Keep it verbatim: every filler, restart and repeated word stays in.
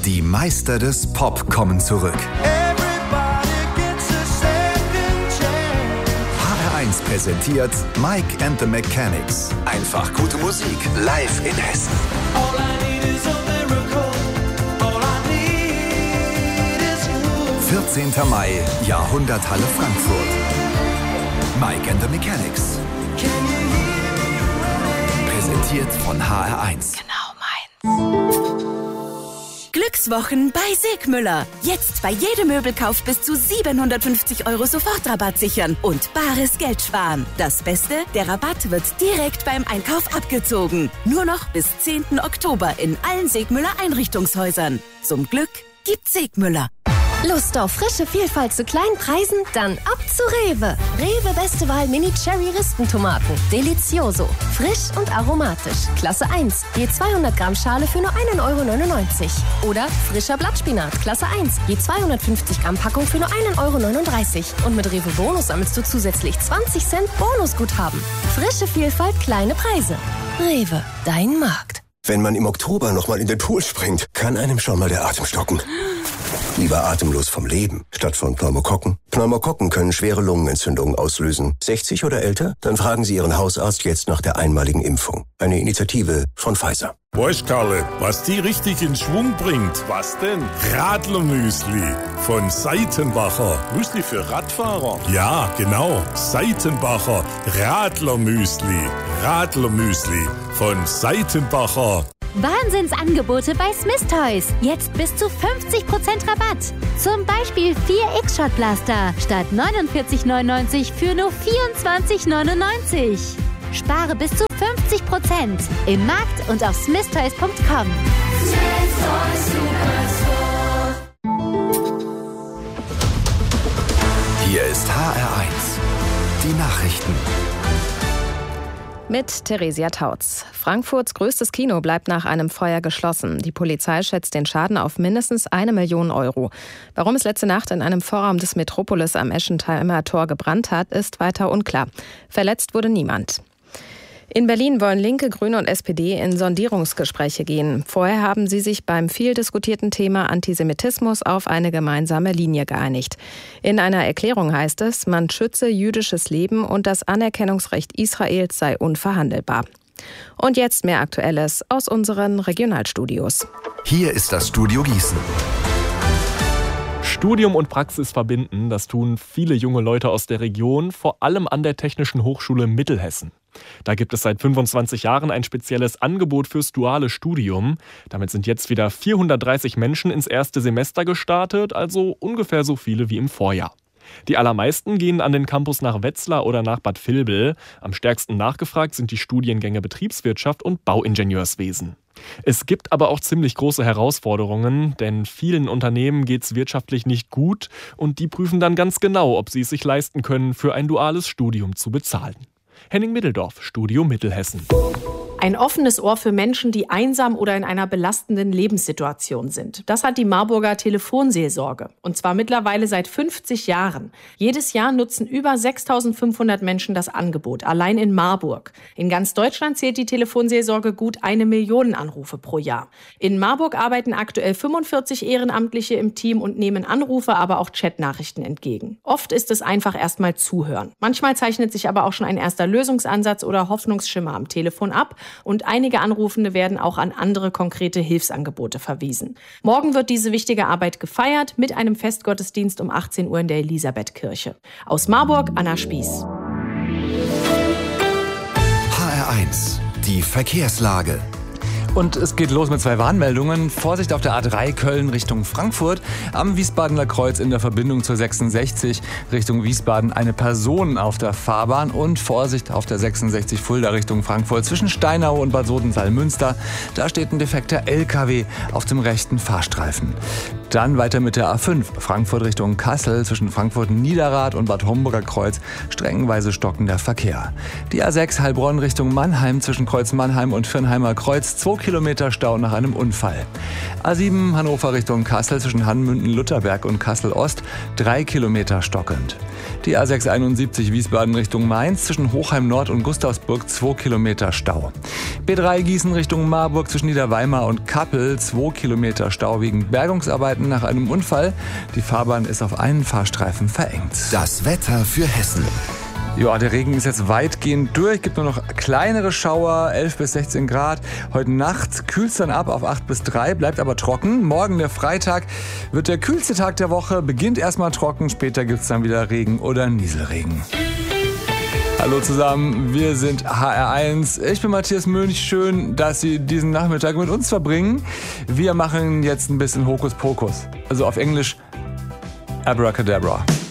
Die Meister des Pop kommen zurück. H R eins präsentiert Mike and the Mechanics. Einfach gute Musik live in Hessen. vierzehnter Mai, Jahrhunderthalle Frankfurt. Mike and the Mechanics. Präsentiert von H R eins. Genau meins. Glückswochen bei Segmüller. Jetzt bei jedem Möbelkauf bis zu siebenhundertfünfzig Euro Sofortrabatt sichern und bares Geld sparen. Das Beste, der Rabatt wird direkt beim Einkauf abgezogen. Nur noch bis zehnten Oktober in allen Segmüller Einrichtungshäusern. Zum Glück gibt's Segmüller. Lust auf frische Vielfalt zu kleinen Preisen? Dann ab zu Rewe. Rewe Beste Wahl Mini Cherry Rispentomaten. Delizioso. Frisch und aromatisch. Klasse eins. Je zweihundert Gramm Schale für nur einen Euro neunundneunzig. Oder frischer Blattspinat. Klasse eins. Je zweihundertfünfzig Gramm Packung für nur einen Euro neununddreißig. Und mit Rewe Bonus sammelst du zusätzlich zwanzig Cent Bonusguthaben. Frische Vielfalt, kleine Preise. Rewe, dein Markt. Wenn man im Oktober nochmal in den Pool springt, kann einem schon mal der Atem stocken. Lieber atemlos vom Leben, statt von Pneumokokken. Pneumokokken können schwere Lungenentzündungen auslösen. sechzig oder älter? Dann fragen Sie Ihren Hausarzt jetzt nach der einmaligen Impfung. Eine Initiative von Pfizer. Weißt Karle, was die richtig in Schwung bringt? Was denn? Radlermüsli von Seitenbacher. Müsli für Radfahrer? Ja, genau. Seitenbacher Radlermüsli. Radlermüsli von Seitenbacher. Wahnsinnsangebote bei Smith Toys. Jetzt bis zu fünfzig Prozent Rabatt. Zum Beispiel vier X-Shot-Blaster statt neunundvierzig neunundneunzig für nur vierundzwanzig neunundneunzig. Spare bis zu fünfzig Prozent im Markt und auf smith toys punkt com. Hier ist H R eins. Die Nachrichten. Mit Theresia Tautz. Frankfurts größtes Kino bleibt nach einem Feuer geschlossen. Die Polizei schätzt den Schaden auf mindestens eine Million Euro. Warum es letzte Nacht in einem Vorraum des Metropolis am Eschenheimer Tor gebrannt hat, ist weiter unklar. Verletzt wurde niemand. In Berlin wollen Linke, Grüne und S P D in Sondierungsgespräche gehen. Vorher haben sie sich beim viel diskutierten Thema Antisemitismus auf eine gemeinsame Linie geeinigt. In einer Erklärung heißt es, man schütze jüdisches Leben und das Anerkennungsrecht Israels sei unverhandelbar. Und jetzt mehr Aktuelles aus unseren Regionalstudios. Hier ist das Studio Gießen. Studium und Praxis verbinden, das tun viele junge Leute aus der Region, vor allem an der Technischen Hochschule Mittelhessen. Da gibt es seit fünfundzwanzig Jahren ein spezielles Angebot fürs duale Studium. Damit sind jetzt wieder vierhundertdreißig Menschen ins erste Semester gestartet, also ungefähr so viele wie im Vorjahr. Die allermeisten gehen an den Campus nach Wetzlar oder nach Bad Vilbel. Am stärksten nachgefragt sind die Studiengänge Betriebswirtschaft und Bauingenieurswesen. Es gibt aber auch ziemlich große Herausforderungen, denn vielen Unternehmen geht es wirtschaftlich nicht gut und die prüfen dann ganz genau, ob sie es sich leisten können, für ein duales Studium zu bezahlen. Henning Middeldorf, Studio Mittelhessen. Ein offenes Ohr für Menschen, die einsam oder in einer belastenden Lebenssituation sind. Das hat die Marburger Telefonseelsorge. Und zwar mittlerweile seit fünfzig Jahren. Jedes Jahr nutzen über sechstausendfünfhundert Menschen das Angebot, allein in Marburg. In ganz Deutschland zählt die Telefonseelsorge gut eine Million Anrufe pro Jahr. In Marburg arbeiten aktuell fünfundvierzig Ehrenamtliche im Team und nehmen Anrufe, aber auch Chatnachrichten entgegen. Oft ist es einfach erstmal zuhören. Manchmal zeichnet sich aber auch schon ein erster Lösungsansatz oder Hoffnungsschimmer am Telefon ab. Und einige Anrufende werden auch an andere konkrete Hilfsangebote verwiesen. Morgen wird diese wichtige Arbeit gefeiert mit einem Festgottesdienst um achtzehn Uhr in der Elisabethkirche. Aus Marburg, Anna Spieß. H R eins, die Verkehrslage. Und es geht los mit zwei Warnmeldungen. Vorsicht auf der A drei Köln Richtung Frankfurt. Am Wiesbadener Kreuz in der Verbindung zur sechsundsechzig Richtung Wiesbaden eine Person auf der Fahrbahn. Und Vorsicht auf der sechsundsechzig Fulda Richtung Frankfurt zwischen Steinau und Bad Sodenthal-Münster. Da steht ein defekter L K W auf dem rechten Fahrstreifen. Dann weiter mit der A fünf Frankfurt Richtung Kassel zwischen Frankfurt-Niederrad und Bad Homburger Kreuz streckenweise stockender Verkehr. Die A sechs Heilbronn Richtung Mannheim zwischen Kreuz Mannheim und Firnheimer Kreuz zwei Kilometer Stau nach einem Unfall. A sieben Hannover Richtung Kassel zwischen Hanmünden-Lutherberg und Kassel-Ost drei Kilometer stockend. Die A sechshunderteinundsiebzig Wiesbaden Richtung Mainz zwischen Hochheim Nord und Gustavsburg zwei Kilometer Stau. B drei Gießen Richtung Marburg zwischen Niederweimar und Kappel zwei Kilometer Stau wegen Bergungsarbeiten nach einem Unfall. Die Fahrbahn ist auf einen Fahrstreifen verengt. Das Wetter für Hessen. Ja, der Regen ist jetzt weitgehend durch, gibt nur noch kleinere Schauer, elf bis sechzehn Grad. Heute Nacht kühlt es dann ab auf acht bis drei, bleibt aber trocken. Morgen, der Freitag, wird der kühlste Tag der Woche, beginnt erstmal trocken, später gibt es dann wieder Regen oder Nieselregen. Hallo zusammen, wir sind H R eins. Ich bin Matthias Mönch. Schön, dass Sie diesen Nachmittag mit uns verbringen. Wir machen jetzt ein bisschen Hokuspokus. Also auf Englisch Abracadabra.